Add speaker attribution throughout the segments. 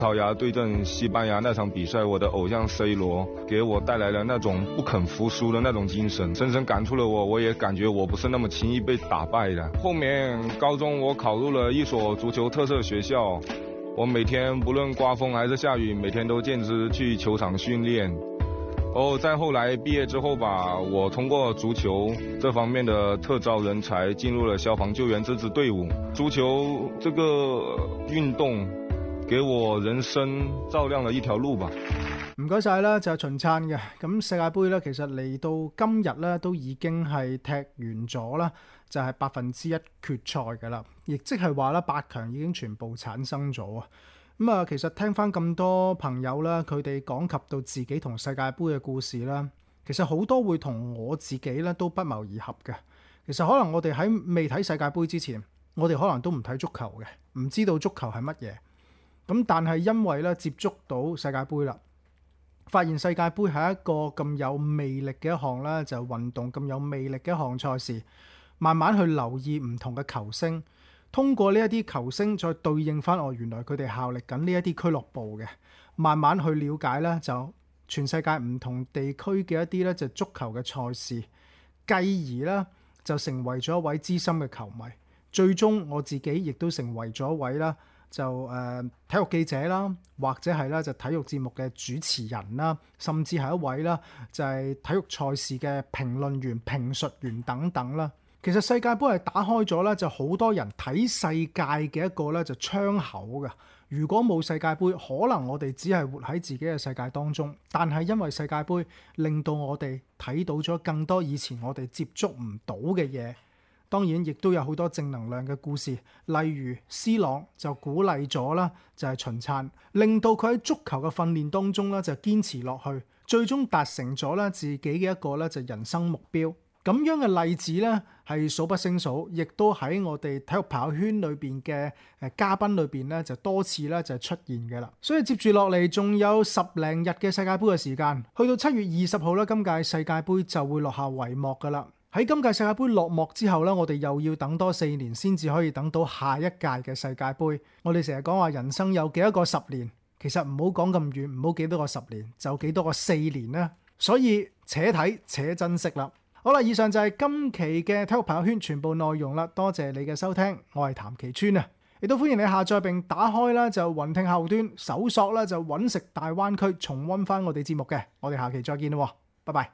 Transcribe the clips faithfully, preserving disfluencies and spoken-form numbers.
Speaker 1: 葡萄牙对阵西班牙那场比赛，我的偶像 C 罗给我带来了那种不肯服输的那种精神，深深感触了我，我也感觉我不是那么轻易被打败的。后面高中我考入了一所足球特色学校，我每天不论刮风还是下雨，每天都坚持去球场训练。哦，再后来毕业之后吧，我通过足球这方面的特招人才，进入了消防救援自治队伍。足球这个运動給我人生照亮了一條路吧。
Speaker 2: 唔該晒啦，就係秦燦嘅。咁世界盃咧，其實嚟到今日咧，都已經係踢完咗啦，就係百分之一決賽㗎啦，亦即係話咧，八強已經全部產生咗啊。咁啊，其實聽翻咁多朋友啦，佢哋講及到自己同世界盃嘅故事啦，其實好多會同我自己咧都不謀而合嘅。其實可能我哋喺未睇世界盃之前，我哋可能都唔睇足球嘅，唔知道足球係乜嘢。咁但係因為咧接觸到世界盃啦，發現世界盃係一個咁有魅力嘅一項啦，就運動咁有魅力嘅一項賽事，慢慢去留意唔同嘅球星，通過呢一啲球星再對應翻我原來佢哋效力緊呢一啲俱樂部嘅，慢慢去了解咧就全世界唔同地區嘅一啲咧就足球嘅賽事，繼而咧就成為咗一位資深嘅球迷。最終我自己亦都成為咗一位啦，就誒、呃、體育記者啦，或者係咧就體育節目嘅主持人啦，甚至係一位啦就係、是、體育賽事嘅評論員、評述員等等啦。其實世界盃係打開咗咧，就好多人睇世界嘅一個咧就窗口㗎。如果冇世界盃，可能我哋只係活喺自己嘅世界當中。但係因為世界盃，令到我哋睇到咗更多以前我哋接觸唔到嘅嘢。當然，亦都有好多正能量嘅故事，例如 C 朗就鼓勵咗啦，就係秦燦，令到佢喺足球嘅訓練當中咧就堅持落去，最終達成咗咧自己嘅一個咧就人生目標。咁樣嘅例子咧係數不勝數，亦都喺我哋體育朋友圈裏邊嘅誒嘉賓裏邊咧就多次咧就出現嘅啦。所以接住落嚟仲有十零日嘅世界盃嘅時間，去到七月二十號咧，今屆世界盃就會落下帷幕噶啦。喺今屆世界盃落幕之後咧，我哋又要等多四年先至可以等到下一屆嘅世界盃。我哋成日講話人生有幾多個十年，其實唔好講咁遠，唔好幾多個十年，就幾多個四年啦。所以且睇且珍惜啦。好啦，以上就係今期嘅體育朋友圈全部內容啦。多謝你嘅收聽，我係譚其川啊，亦都歡迎你下載並打開啦就雲聽客戶端搜索啦就揾食大灣區，重溫翻我哋節目嘅。我哋下期再見啦，拜拜。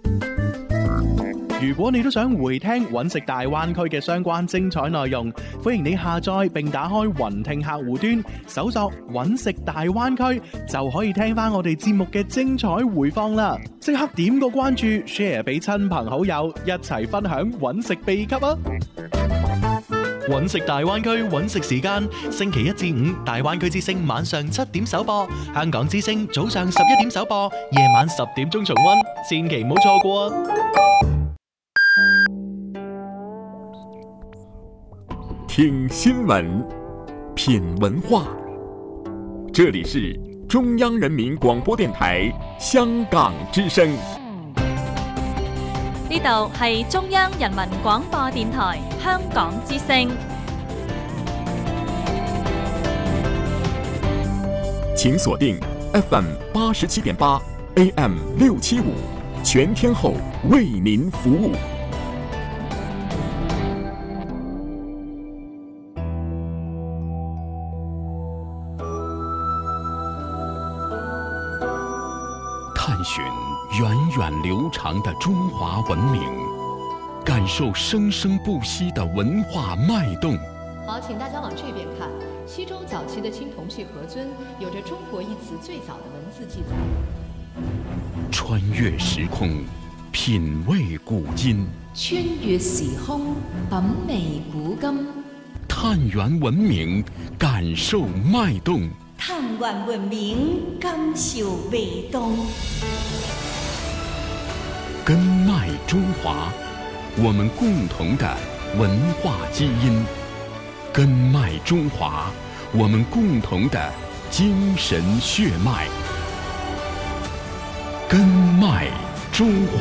Speaker 3: 如果你都想回聽揾食大灣區嘅相關精彩內容，歡迎你下載並打開雲聽客戶端，搜索揾食大灣區，就可以聽翻我哋節目嘅精彩回放啦！即刻點個關注 ，share 俾親朋好友，一齊分享揾食秘笈啊！揾食大灣區揾食時間，星期一至五大灣區之聲晚上七點首播，香港之聲早上十一點首播，夜晚十點鐘重溫，千祈唔好錯過啊！
Speaker 4: 聽新聞，品文化，這裡是中央人民廣播電台香港之聲。
Speaker 5: 呢度係中央人民廣播電台香港之聲。
Speaker 4: 請鎖定 F M 八十七點八 A M 六七五，全天候為您服務。探尋源遠流長的中華文明，感受生生不息的文化脈動。
Speaker 6: 好，請大家往這邊看。西周早期的青銅器盒尊有着中國一詞最早的文字記載。
Speaker 4: 穿越時空，品味古今。
Speaker 6: 穿越時空，品味古今。
Speaker 4: 探源文明，感受脈動。
Speaker 7: 探源文明，感受脈動。
Speaker 4: 根脈中華，我們共同的文化基因。根脈中華，我們共同的精神血脈。根脈中華。